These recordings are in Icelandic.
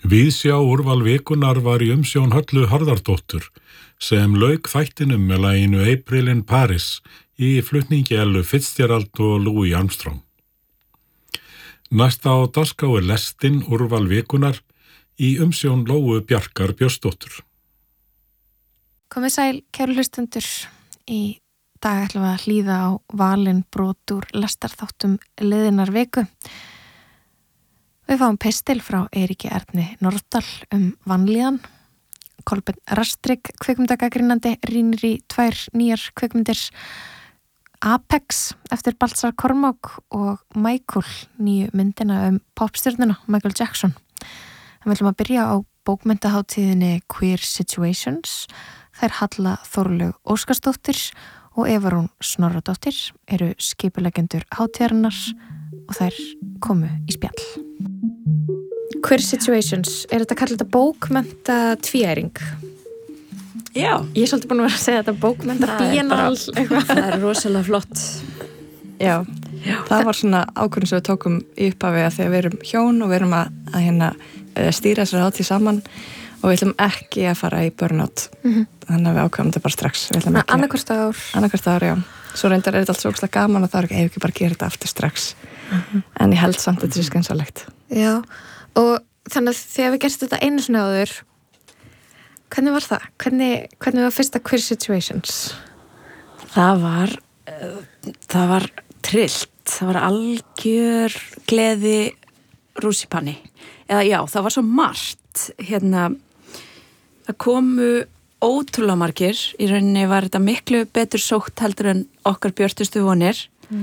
Viðsjá úrval vikunar var í umsjón Höllu Harðardóttur sem lauk þættinum með laginu April in Paris í flutningi Ellu Fitzgerald og Louis Armstrong. Næsta á dagskrá lestin úrval vikunar í umsjón Lóu Bjarkar Björnsdóttur. Komið sæl, kæru hlustendur. Í dag ætlum við að hlýða á valin brot úr lestarþáttum liðinnar viku. Við fáum pistil frá Eiríki Erni Norðdal vanlíðan. Kolbeinn Rastrygg, kvikmyndagagrínandi, rýnir í 2 nýjar kvikmyndir. Apex eftir Baltzar Kormák og Michael, nýju myndina popstjörnuna Michael Jackson. Við ætlum að byrja á bókmenntahátíðinni Queer Situations. Þær Halla Þórlaug Óskarsdóttir og Eva Rún Snorradóttir eru skipuleggjendur hátíðarinnar og þær komu í spjall. Queer Situations, þetta kallað bókmenntatvíæring? Já. Ég svolítið búin að vera að segja þetta bókmenntabíenal eitthvað. Það er rosalega flott. Já, það var svona ákvörðin sem við tókum í upphafi að þegar við erum hjón og við erum að stýra þessari hátíð saman og við ætlum ekki að fara í burnout. Þannig að við ákvæmum þetta bara strax. Annarkvart ár, já. Svo reyndar er þetta allt svo ógeðslega gaman og það er ekki bara að gera þetta aftur strax. En ég held samt að þetta sé skynsamlegt. Já, og þannig að þegar við gerst þetta einu sinni áður, hvernig var það? Hvernig var fyrsta Queer Situations? Það var trillt. Það var algjör gleði rússipanni. Eða já, það var svo margt. Það komu ótrúlega margir. Í rauninni var þetta miklu betur sótt heldur en okkar björtustu vonir.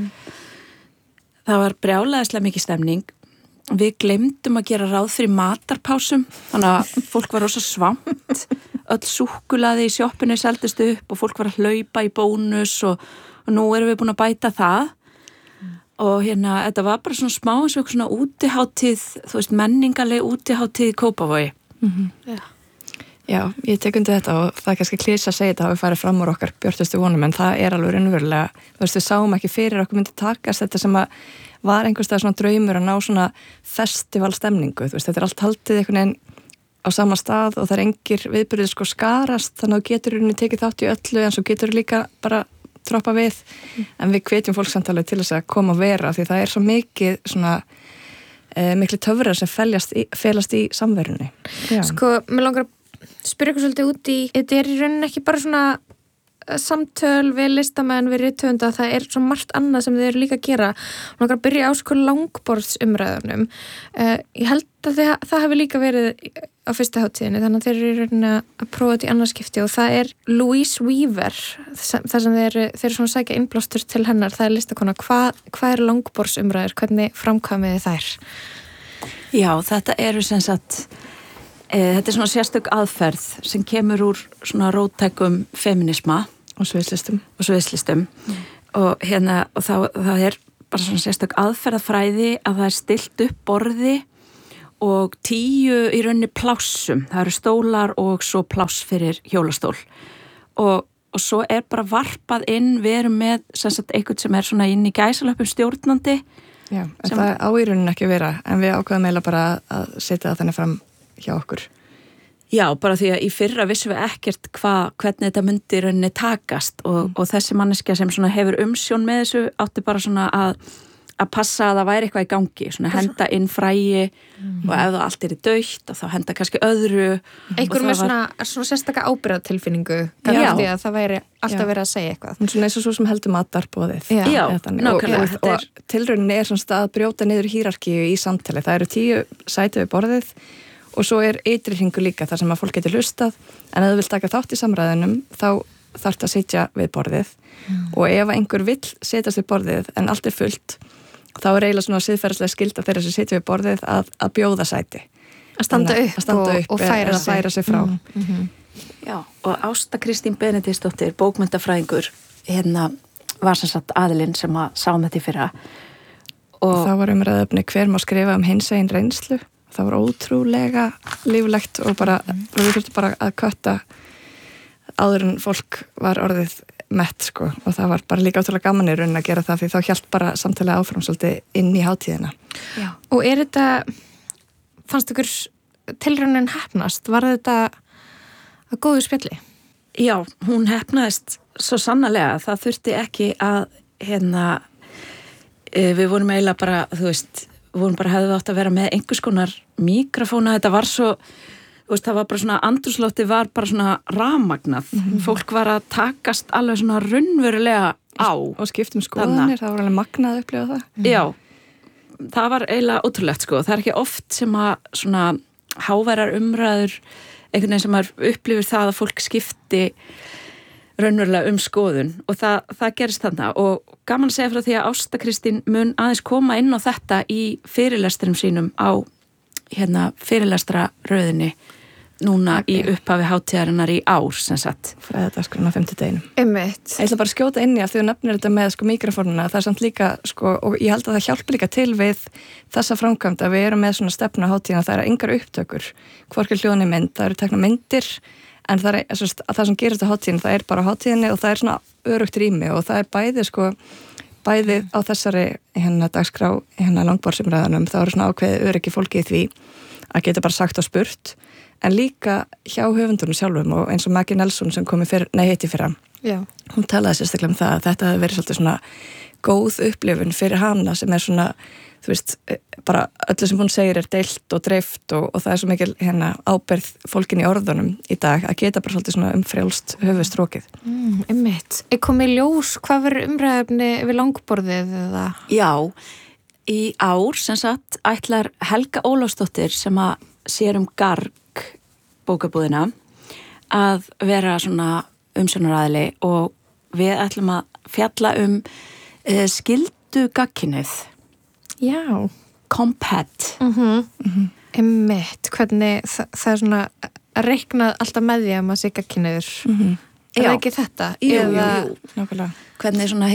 Það var brjálæðislega mikið stemning. Við gleymdum að gera ráð fyrir matarpásum, þannig að fólk var rosa svamt, öll súkkulaði í sjoppinu seldist upp og fólk var að hlaupa í bónus og nú erum við búin að bæta það og þetta var bara svona smá eins og eitthvað svona útihátíð, þú veist, menningaleg útihátíð í Kópavogi. Já, ég tek undir þetta og það er kannski klísa að segja þetta að við farið fram úr okkar björtustu vonum en það er alveg raunverulega, þú veist, við sáum ekki fyrir okkur myndi takast þetta sem að var einhverstað svona draumur að ná svona festivalstemningu, þú veist, þetta er allt haldið einhvern veginn á sama stað og það er engir viðburðir sko skarast þannig að þú getur rauninni tekið þátt í öllu en svo getur líka bara droppa við en við hvetjum fólk samtalið til þess að koma að vera því það er svo mikið svona miklu töfrar sem felast í samverunni. Sko, mér langar að spyrja ykkur svolítið út í, þetta er í rauninni ekki bara svona samtöl við listamenn, við rithöfunda, það er svo margt annað sem þið eru líka að gera. Mér langar að byrja á sko langborðsumræðunum. Ég held að það hefur líka verið á fyrsta hátíðinni, þannig að þeir eru í rauninni að prófa þetta í annarskipti og það er Louise Weaver, þar sem þeir eru svona að sækja innblástur til hennar, það er listakona. Hvað er langborðsumræður? Hvernig framkvæmið þið þær? Já, þetta eru sem sagt þetta er svona sérstök aðferð sem kemur úr svona róttækum feminisma og sviðslistum og það er bara svona sérstök aðferðafræði að það er stillt upp borði og 10 í rauninni plássum, það eru stólar og svo pláss fyrir hjólastól og svo er bara varpað inn, við erum með sem sagt einhvern sem er svona inn í gæsalöpum stjórnandi. Já, en það á í rauninni ekki vera en við ákveðum eiginlega bara að setja það þannig fram hjá okkur. Já, bara því að í fyrra vissum við ekkert hvernig þetta myndi rauninni takast og þessi manneskja sem svona hefur umsjón með þessu átti bara svona að passa að það væri eitthvað í gangi, svona henda inn fræi og ef það allt er í dautt og þá henda kannski öðru. Einhver með svona sérstaka ábyrgðartilfinningu því að það væri alltaf verið að segja eitthvað. Svona eins og svo sem heldur matarboðið. Já, nákvæmlega. Og tilrauninni er svona að brjóta niður hierarkíu í samtali. Það eru 10 sæti við borðið og svo er ytri hringur líka þar sem að fólk getur hlustað en ef þú vilt taka þátt í samræðunum þá þarf það að sitja við borðið og ef einhver vill setjast við borðið en allt er fullt þá er eiginlega svona siðferðislega skylda þeirra sem sitja við borðið að bjóða sæti. Að standa upp og færa sig frá. Já, og Ásta Kristín Benediktsdóttir, bókmenntafræðingur, var sem sagt aðilinn sem að sáum þetta í fyrra. Og þá var umræðefni hver má skrifa hinsegin reynslu. Það var ótrúlega líflegt og við þurftum bara að kötta áður en fólk var orðið mett sko og það var bara líka ótrúlega gaman í rauninni að gera það því þá hélt bara samtalið áfram svolítið inn í hátíðina. Já. Og er þetta, fannst ykkur tilraunin heppnast? Var þetta að góðu spjalli? Já, hún heppnaðist svo sannarlega. Það þurfti ekki að við vorum eiginlega bara, þú veist, við vorum bara hefði átt að vera með einhvers konar mikrofóna. Þetta var svo, þú veist, það var bara svona, andrúmsloftið var bara svona rafmagnað. Fólk var að takast alveg svona raunverulega á. Og skiptum skoðanir, það var alveg magnað að upplifa það. Já, það var eiginlega ótrúlegt sko. Það er ekki oft sem að svona háværar umræður, einhvern veginn sem maður upplifir það að fólk skipti raunverulega skoðun og það gerist þarna og gaman að segja frá því að Ásta Kristín mun aðeins koma inn á þetta í fyrirlesturum sínum á fyrirlestraröðinni núna í upphafi hátíðarinnar í ár sem sagt. Fræðadagskrana 5. deginum. Einmitt. Ég ætla bara að skjóta inn í að því þú nefnir þetta með mikrofónuna, það er samt líka og ég held að það hjálpi líka til við þessa framkvæmd að við erum með svona stefnu á hátíðina, það eru engar upptökur, hvorki hljóðni mynd, það eru tekna myndir en það sem gerist á hátíðinu, það er bara á hátíðinni og það er svona örugt rými og það er bæði á þessari dagskrá langborðsumræðanum, þá eru svona ákveðið öryggi fólki í því að geta bara sagt og spurt, en líka hjá höfundunum sjálfum og eins og Maggie Nelson sem kom hitti fyrra. Já. Hún talaði sérstaklega um það að þetta hefði verið svolítið svona góð upplifun fyrir hana sem er svona, þú veist, bara öllu sem hún segir er deilt og dreift og það er svo mikil ábyrgð fólkin í orðunum í dag að geta bara svolítið svona frjálst höfuðstrókið. Einmitt. Er komið ljós hvað verður umræðefni við langborðið eða? Já, í ár sem sagt ætlar Helga Ólafsdóttir sem að sér Garg bókabúðina að vera svona umsjónaraðili og við ætlum að fjalla skyldu gagnkynhneigð. Já. Compet. Einmitt, hvernig það er svona að reikna alltaf með því að maður sé gagnkynhneigður. Er ekki þetta? Jú. Nákvæmlega. Hvernig svona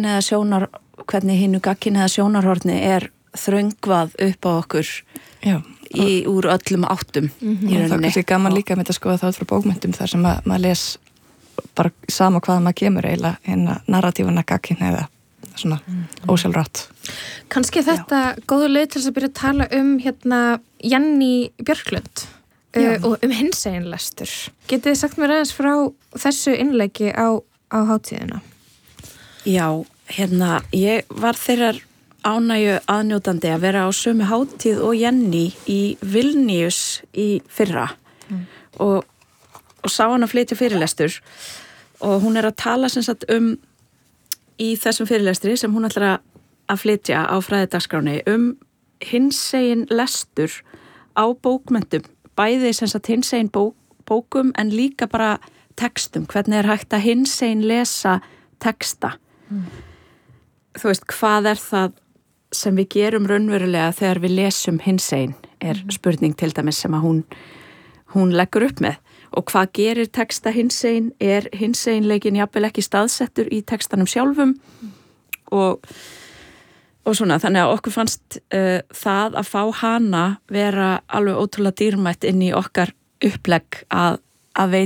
hvernig hinnu gagnkynhneigða sjónarhorni er þröngvað upp á okkur. Já. Úr öllum áttum í rauninni. Það er kannski gaman líka með að skoða það út frá bókmyndum þar sem maður les bara sama hvaða maður kemur eiginlega narratífuna gagnkynhneigða svona ósjálfrátt. Kannski þetta góðu leið til þess að byrja að tala Jenny Björklund og hinseginlestur. Getið þið sagt mér aðeins frá þessu innleggi á hátíðina? Já, ég var þeirrar ánægju aðnjótandi að vera á sömu hátíð og Jenny í Vilnius í fyrra og sá hann að flytja fyrirlestur og hún er að tala sem sagt í þessum fyrirlestri sem hún ætlar að flytja á fræðidagskránni hinsegin lestur á bókmenntum, bæði sem sagt hinsegin bókum en líka bara textum, hvernig er hægt að hinsegin lesa texta. Þú veist, hvað er það sem við gerum raunverulega þegar við lesum hinsegin er spurning til dæmis sem að hún leggur upp með og hvað gerir texta hinsegin, er hinseginleikin jafnvel ekki staðsettur í textanum sjálfum og svona, þannig að okkur fannst það að fá hana vera alveg ótrúlega dýrmætt inn í okkar upplegg að